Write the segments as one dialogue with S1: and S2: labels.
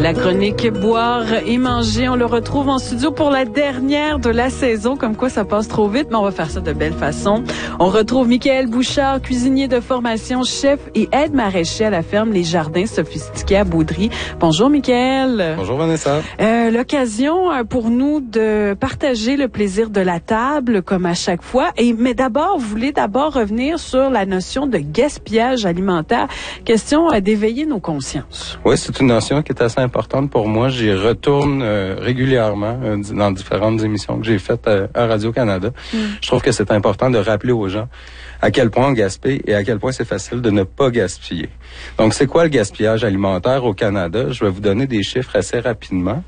S1: La chronique Boire et manger, on le retrouve en studio pour la dernière de la saison, comme quoi ça passe trop vite, mais on va faire ça de belle façon. On retrouve Michael Bouchard, cuisinier de formation, chef et aide maraîcher à la ferme Les Jardins Sophistiqués à Baudry. Bonjour Michael.
S2: Bonjour Vanessa.
S1: L'occasion pour nous de partager le plaisir de la table, comme à chaque fois. Mais d'abord, vous voulez revenir sur la notion de gaspillage alimentaire. Question d'éveiller nos consciences.
S2: Oui, c'est une notion qui est assez importante pour moi. J'y retourne régulièrement dans différentes émissions que j'ai faites à Radio-Canada. Je trouve que c'est important de rappeler aux gens à quel point on gaspille et à quel point c'est facile de ne pas gaspiller. Donc, c'est quoi le gaspillage alimentaire au Canada? Je vais vous donner des chiffres assez rapidement.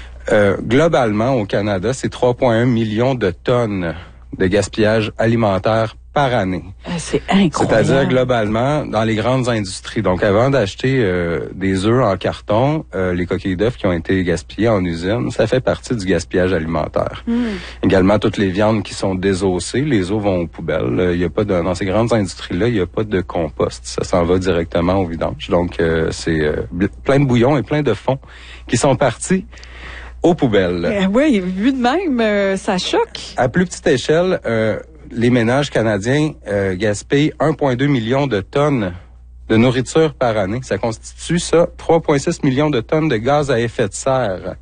S2: Globalement, au Canada, c'est 3,1 millions de tonnes de gaspillage alimentaire par année.
S1: C'est incroyable.
S2: C'est-à-dire globalement dans les grandes industries. Donc avant d'acheter des œufs en carton, les coquilles d'œufs qui ont été gaspillées en usine, ça fait partie du gaspillage alimentaire. Également toutes les viandes qui sont désossées, les os vont aux poubelles. Il y a pas dans ces grandes industries-là, il y a pas de compost. Ça s'en va directement au vidange. Donc c'est plein de bouillons et plein de fonds qui sont partis aux poubelles.
S1: Oui, vu de même, ça choque.
S2: À plus petite échelle, les ménages canadiens gaspillent 1,2 million de tonnes de nourriture par année. Ça constitue 3,6 millions de tonnes de gaz à effet de serre.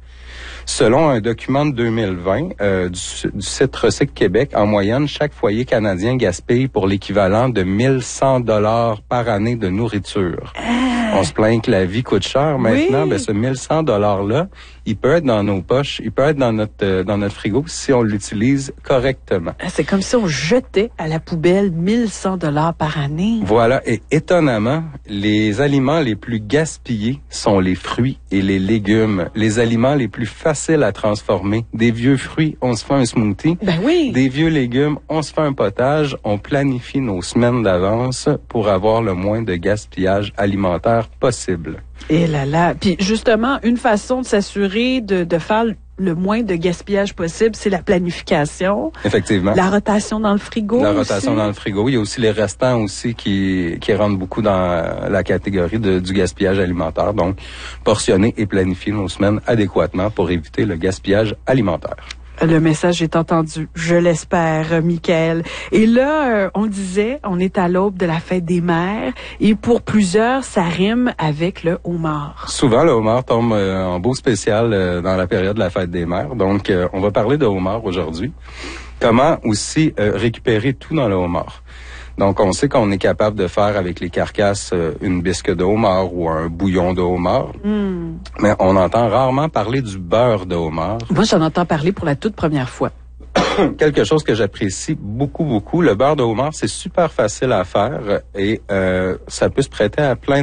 S2: Selon un document de 2020 du site Recycle Québec, en moyenne, chaque foyer canadien gaspille pour l'équivalent de 1100 $ par année de nourriture. On se plaint que la vie coûte cher maintenant. Oui. Ben, ce 1100 $-là, il peut être dans nos poches, il peut être dans notre frigo si on l'utilise correctement.
S1: C'est comme si on jetait à la poubelle 1100 $ par année.
S2: Voilà. Et étonnamment, les aliments les plus gaspillés sont les fruits et les légumes. Les aliments les plus faciles à transformer. Des vieux fruits, on se fait un smoothie.
S1: Ben oui.
S2: Des vieux légumes, on se fait un potage. On planifie nos semaines d'avance pour avoir le moins de gaspillage alimentaire possible.
S1: Et là. Puis justement, une façon de s'assurer de faire le moins de gaspillage possible, c'est la planification.
S2: Effectivement.
S1: La rotation dans le frigo.
S2: La rotation dans le frigo. Il y a aussi les restants aussi qui rentrent beaucoup dans la catégorie du gaspillage alimentaire. Donc, portionner et planifier nos semaines adéquatement pour éviter le gaspillage alimentaire.
S1: Le message est entendu, je l'espère, Michael. Et là, on disait, on est à l'aube de la fête des mères, et pour plusieurs, ça rime avec le homard.
S2: Souvent, le homard tombe en beau spécial dans la période de la fête des mères. Donc, on va parler de homard aujourd'hui. Comment aussi récupérer tout dans le homard? Donc, on sait qu'on est capable de faire avec les carcasses une bisque de homard ou un bouillon de homard. Mais on entend rarement parler du beurre de homard.
S1: Moi, j'en entends parler pour la toute première fois.
S2: Quelque chose que j'apprécie beaucoup, beaucoup. Le beurre de homard, c'est super facile à faire et ça peut se prêter à plein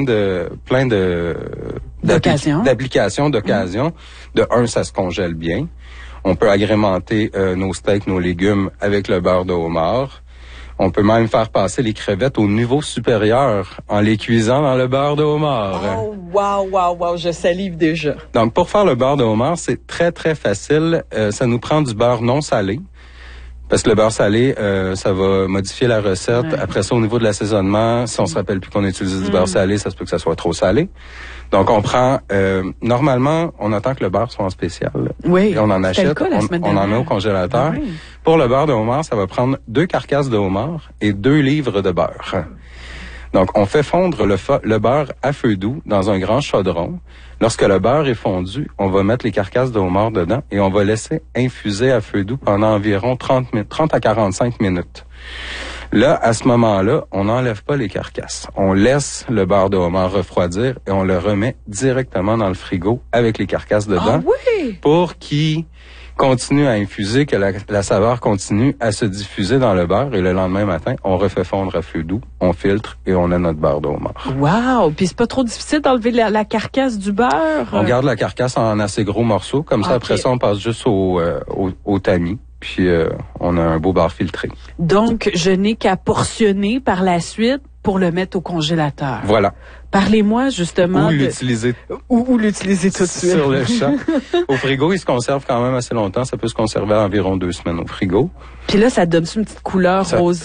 S2: d'applications, d'occasions. De un, ça se congèle bien. On peut agrémenter nos steaks, nos légumes avec le beurre de homard. On peut même faire passer les crevettes au niveau supérieur en les cuisant dans le beurre de homard.
S1: Oh, wow, je salive déjà.
S2: Donc, pour faire le beurre de homard, c'est très, très facile. Ça nous prend du beurre non salé. Parce que le beurre salé, ça va modifier la recette. Ouais. Après ça, au niveau de l'assaisonnement, si on se rappelle plus qu'on utilise du beurre salé, ça se peut que ça soit trop salé. Donc, on prend... normalement, on attend que le beurre soit en spécial.
S1: Oui,
S2: et on en achète. On en met au congélateur. Oui. Pour le beurre de homard, ça va prendre 2 carcasses de homard et 2 livres de beurre. Donc, on fait fondre le beurre à feu doux dans un grand chaudron. Lorsque le beurre est fondu, on va mettre les carcasses de homard dedans et on va laisser infuser à feu doux pendant environ 30 à 45 minutes. Là, à ce moment-là, on n'enlève pas les carcasses. On laisse le beurre de homard refroidir et on le remet directement dans le frigo avec les carcasses dedans.
S1: Ah oui!
S2: Pour qu'il continue à infuser, que la saveur continue à se diffuser dans le beurre. Et le lendemain matin, on refait fondre à feu doux, on filtre et on a notre beurre de homard.
S1: Wow! Puis c'est pas trop difficile d'enlever la carcasse du beurre?
S2: On garde la carcasse en assez gros morceaux. Comme ça, après ça, on passe juste au tamis. Puis on a un beau beurre filtré.
S1: Donc, je n'ai qu'à portionner par la suite pour le mettre au congélateur.
S2: Voilà.
S1: Parlez-moi justement
S2: ou l'utiliser
S1: tout de suite.
S2: Sur le champ. Au frigo, il se conserve quand même assez longtemps. Ça peut se conserver environ 2 semaines au frigo.
S1: Puis là, ça donne une petite couleur rose.